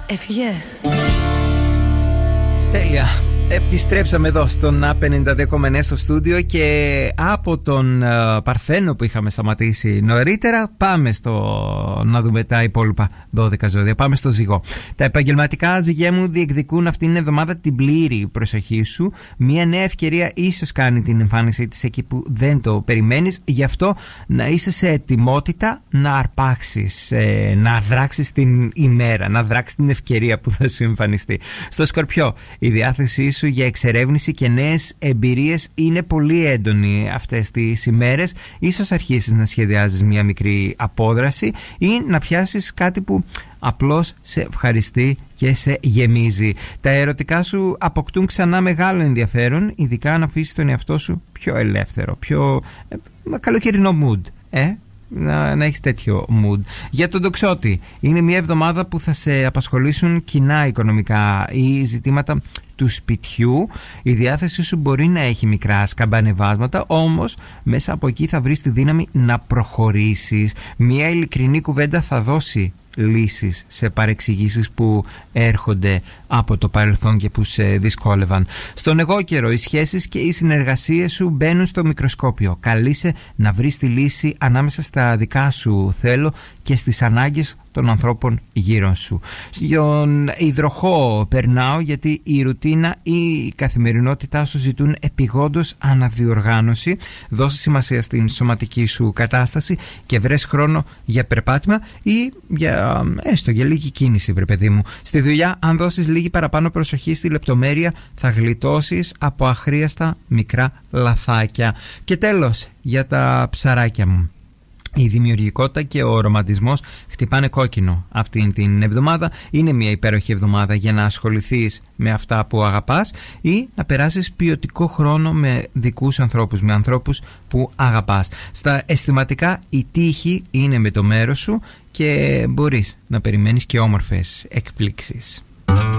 Έφυγε. Τέλεια. Επιστρέψαμε εδώ στον A52,9 στο στούντιο και από τον Παρθένο που είχαμε σταματήσει νωρίτερα πάμε να δούμε τα υπόλοιπα 12 ζώδια. Πάμε στο Ζυγό. Τα επαγγελματικά, Ζυγέ μου, διεκδικούν αυτήν την εβδομάδα την πλήρη προσοχή σου. Μια νέα ευκαιρία ίσως κάνει την εμφάνισή της εκεί που δεν το περιμένεις. Γι' αυτό να είσαι σε ετοιμότητα να αρπάξεις, να δράξεις την ημέρα, να δράξεις την ευκαιρία που θα σου εμφανιστεί. Στο Σκορπιό, η διάθεσή σου για εξερεύνηση και νέες εμπειρίες είναι πολύ έντονη αυτές τις ημέρες. Ίσως αρχίσεις να σχεδιάζεις μια μικρή απόδραση ή να πιάσεις κάτι που απλώς σε ευχαριστεί και σε γεμίζει. Τα ερωτικά σου αποκτούν ξανά μεγάλο ενδιαφέρον, ειδικά αν αφήσεις τον εαυτό σου πιο ελεύθερο, πιο καλοκαιρινό mood. Να έχεις τέτοιο mood. Για τον Τοξότη, είναι μια εβδομάδα που θα σε απασχολήσουν κοινά οικονομικά ή ζητήματα του σπιτιού. Η διάθεσή σου μπορεί να έχει μικρά σκαμπανεβάσματα, όμως μέσα από εκεί θα βρεις τη δύναμη να προχωρήσεις. Μια ειλικρινή κουβέντα θα δώσει λύσεις σε παρεξηγήσεις που έρχονται από το παρελθόν και που σε δυσκόλευαν. Στον εγώ καιρό, οι σχέσεις και οι συνεργασίες σου μπαίνουν στο μικροσκόπιο. Καλείσαι να βρεις τη λύση ανάμεσα στα δικά σου θέλω και στις ανάγκες των ανθρώπων γύρω σου. Στον υδροχό περνάω γιατί η ρουτίνα ή η καθημερινότητά σου ζητούν επειγόντως αναδιοργάνωση. Δώσε σημασία στην σωματική σου κατάσταση και βρες χρόνο για περπάτημα ή για λίγη κίνηση, βρε παιδί μου. Στη δουλειά, αν δώσεις λίγη παραπάνω προσοχή στη λεπτομέρεια, θα γλιτώσεις από αχρίαστα μικρά λαθάκια. Και τέλος, για τα ψαράκια μου. Η δημιουργικότητα και ο ρομαντισμός χτυπάνε κόκκινο αυτήν την εβδομάδα. Είναι μια υπέροχη εβδομάδα για να ασχοληθείς με αυτά που αγαπάς ή να περάσεις ποιοτικό χρόνο με δικούς ανθρώπους, με ανθρώπους που αγαπάς. Στα αισθηματικά, η τύχη είναι με το μέρος σου και μπορείς να περιμένεις και όμορφες εκπλήξεις.